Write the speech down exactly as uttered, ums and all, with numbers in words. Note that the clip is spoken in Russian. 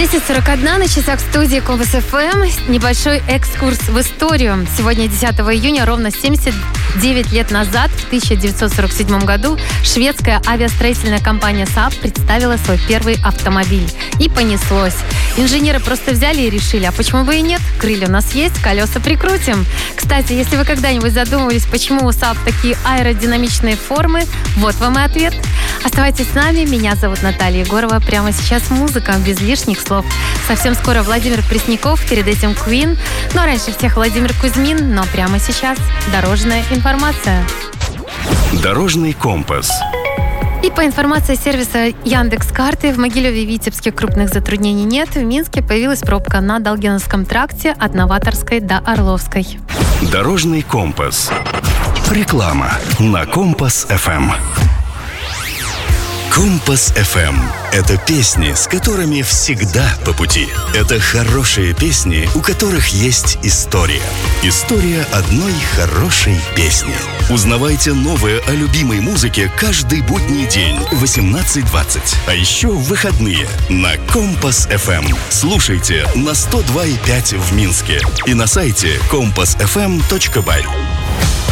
десять сорок один на часах в студии Компас эф эм. Небольшой экскурс в историю. Сегодня, десятого июня, ровно семьдесят девять лет назад, в тысяча девятьсот сорок седьмом году, шведская авиастроительная компания Saab представила свой первый автомобиль. И понеслось. Инженеры просто взяли и решили, а почему бы и нет? Крылья у нас есть, колеса прикрутим. Кстати, если вы когда-нибудь задумывались, почему у Saab такие аэродинамичные формы, вот вам и ответ. Оставайтесь с нами. Меня зовут Наталья Егорова. Прямо сейчас музыка, без лишних слов. Совсем скоро Владимир Пресняков, перед этим Queen. Ну а раньше всех Владимир Кузьмин. Но прямо сейчас дорожная информация. Дорожный компас. И по информации сервиса Яндекс.Карты, в Могилеве и Витебске крупных затруднений нет. В Минске появилась пробка на Долгиновском тракте от Новаторской до Орловской. Дорожный компас. Реклама на Компас эф эм. Компас эф эм – это песни, с которыми всегда по пути. Это хорошие песни, у которых есть история. История одной хорошей песни. Узнавайте новое о любимой музыке каждый будний день в восемнадцать двадцать. А еще в выходные на Компас эф эм. Слушайте на сто два и пять в Минске и на сайте компас эф эм точка бай.